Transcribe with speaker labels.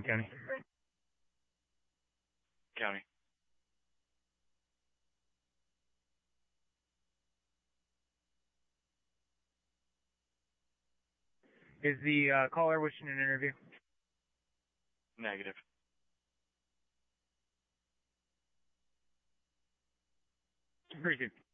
Speaker 1: Macomb County.
Speaker 2: County.
Speaker 1: Is the caller wishing an interview?
Speaker 2: Negative.
Speaker 1: Appreciate it.